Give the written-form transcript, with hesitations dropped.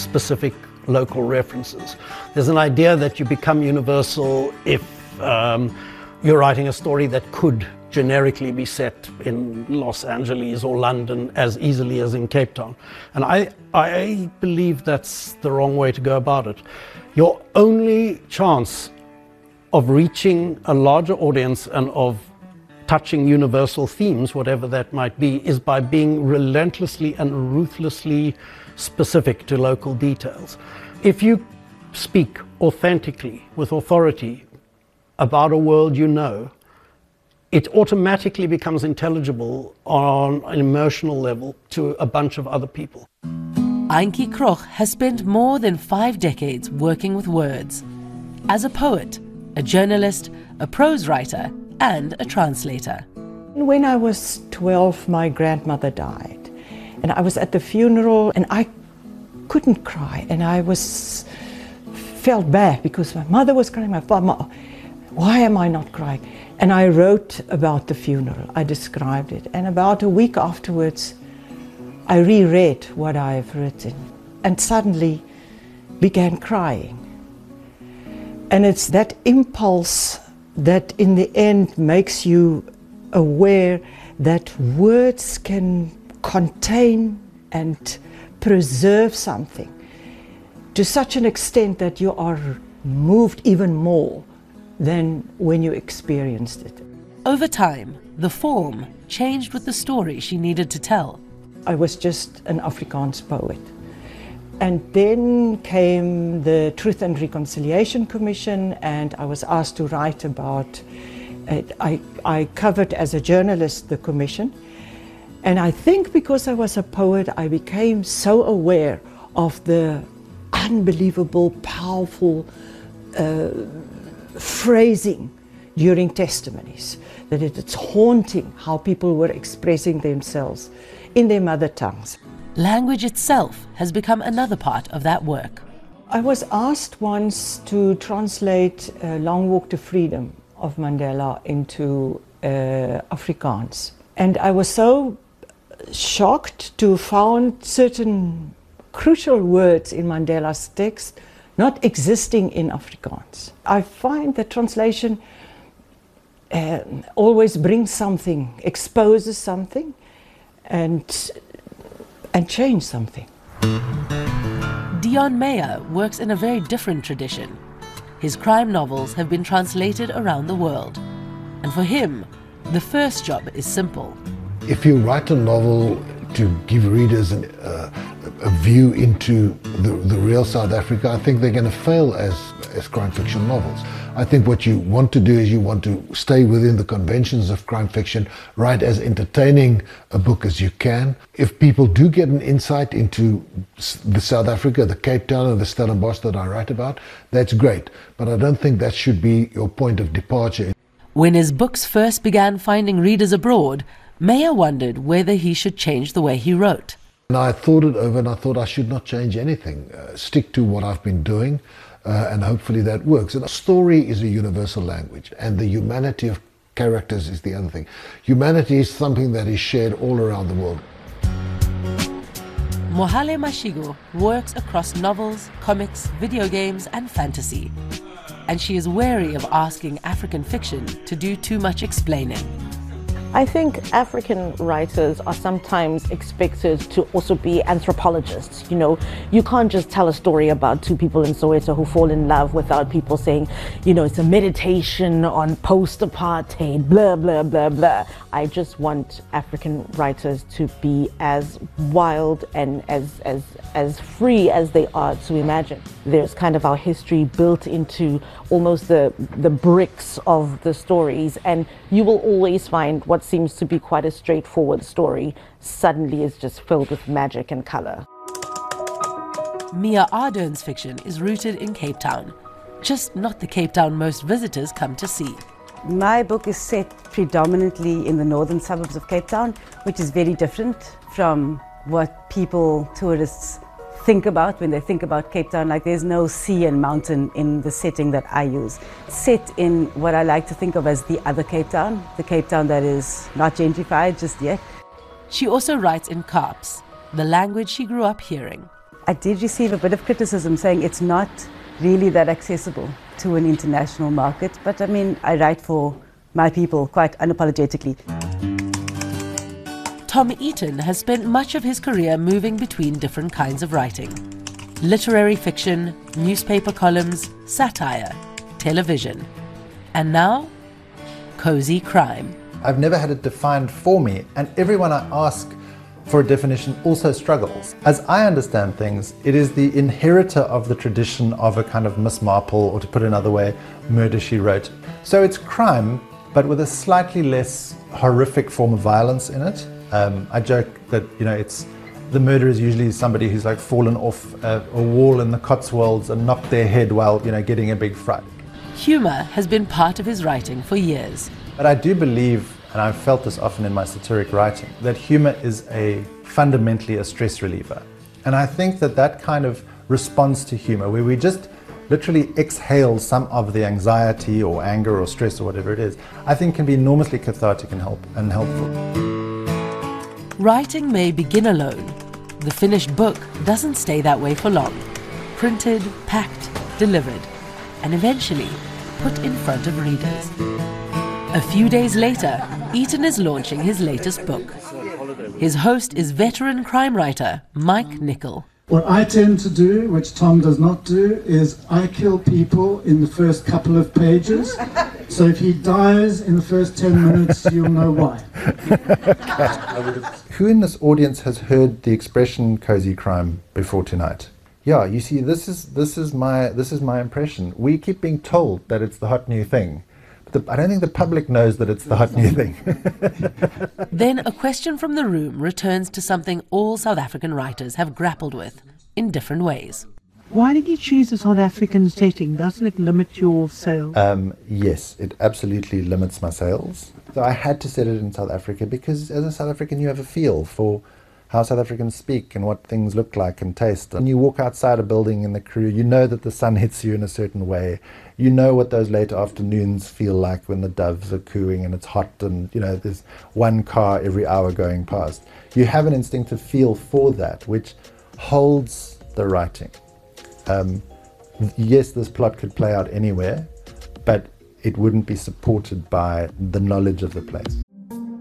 specific local references. There's an idea that you become universal if you're writing a story that could generically be set in Los Angeles or London as easily as in Cape Town. And I believe that's the wrong way to go about it. Your only chance of reaching a larger audience and of touching universal themes, whatever that might be, is by being relentlessly and ruthlessly specific to local details. If you speak authentically, with authority, about a world you know, it automatically becomes intelligible on an emotional level to a bunch of other people. Auntie Krog has spent more than 5 decades working with words. As a poet, a journalist, a prose writer, and a translator. When I was 12, my grandmother died. And I was at the funeral and I couldn't cry. And I felt bad because my mother was crying, my father, why am I not crying? And I wrote about the funeral. I described it. And about a week afterwards, I reread what I've written and suddenly began crying. And it's that impulse that in the end makes you aware that words can contain and preserve something to such an extent that you are moved even more than when you experienced it. Over time, the form changed with the story she needed to tell. I was just an Afrikaans poet. And then came the Truth and Reconciliation Commission, and I was asked to write about it. I covered as a journalist the commission. And I think because I was a poet, I became so aware of the unbelievable, powerful phrasing during testimonies, that it's haunting how people were expressing themselves in their mother tongues. Language itself has become another part of that work. I was asked once to translate Long Walk to Freedom of Mandela into Afrikaans. And I was so shocked to find certain crucial words in Mandela's text not existing in Afrikaans. I find that translation always brings something, exposes something, and change something. Deon Meyer works in a very different tradition. His crime novels have been translated around the world. And for him, the first job is simple. If you write a novel to give readers a view into the real South Africa, I think they're going to fail as crime fiction novels. I think what you want to do is you want to stay within the conventions of crime fiction, write as entertaining a book as you can. If people do get an insight into the South Africa, the Cape Town and the Stellenbosch that I write about, that's great. But I don't think that should be your point of departure. When his books first began finding readers abroad, Meyer wondered whether he should change the way he wrote. And I thought it over and I thought I should not change anything. Stick to what I've been doing. And hopefully that works. And a story is a universal language, and the humanity of characters is the other thing. Humanity is something that is shared all around the world. Mohale Mashigo works across novels, comics, video games, and fantasy. And she is wary of asking African fiction to do too much explaining. I think African writers are sometimes expected to also be anthropologists. You know, you can't just tell a story about two people in Soweto who fall in love without people saying, you know, it's a meditation on post-apartheid, blah, blah, blah, blah. I just want African writers to be as wild and as free as they are to imagine. There's kind of our history built into almost the bricks of the stories, and you will always find what seems to be quite a straightforward story suddenly is just filled with magic and color. Mia Ardern's fiction is rooted in Cape Town, just not the Cape Town most visitors come to see. My book is set predominantly in the northern suburbs of Cape Town, which is very different from what tourists think about when they think about Cape Town. Like, there's no sea and mountain in the setting that I use. Set in what I like to think of as the other Cape Town, the Cape Town that is not gentrified just yet. She also writes in Kaaps, the language she grew up hearing. I did receive a bit of criticism saying it's not really that accessible to an international market, but I mean, I write for my people quite unapologetically. Tom Eaton has spent much of his career moving between different kinds of writing: literary fiction, newspaper columns, satire, television, and now, cozy crime. I've never had it defined for me, and everyone I ask for a definition also struggles. As I understand things, it is the inheritor of the tradition of a kind of Miss Marple, or to put it another way, Murder, She Wrote. So it's crime, but with a slightly less horrific form of violence in it. I joke that, it's the murder is usually somebody who's like fallen off a wall in the Cotswolds and knocked their head while, getting a big fright. Humour has been part of his writing for years. But I do believe, and I've felt this often in my satiric writing, that humour is fundamentally a stress reliever. And I think that kind of response to humour, where we just literally exhale some of the anxiety or anger or stress or whatever it is, I think can be enormously cathartic and helpful. Writing may begin alone. The finished book doesn't stay that way for long. Printed, packed, delivered, and eventually put in front of readers. A few days later, Eaton is launching his latest book. His host is veteran crime writer Mike Nichol. What I tend to do, which Tom does not do, is I kill people in the first couple of pages. So if he dies in the first 10 minutes, you'll know why. Who in this audience has heard the expression cozy crime before tonight? Yeah, you see, this is my impression. We keep being told that it's the hot new thing. I don't think the public knows that it's the hot new thing. Then a question from the room returns to something all South African writers have grappled with in different ways. Why did you choose a South African setting? Doesn't it limit your sales? Yes, it absolutely limits my sales. So I had to set it in South Africa because as a South African you have a feel for how South Africans speak and what things look like and taste. When you walk outside a building in the Karoo, you know that the sun hits you in a certain way. You know what those late afternoons feel like when the doves are cooing and it's hot and, there's one car every hour going past. You have an instinctive feel for that, which holds the writing. Yes, this plot could play out anywhere, but it wouldn't be supported by the knowledge of the place.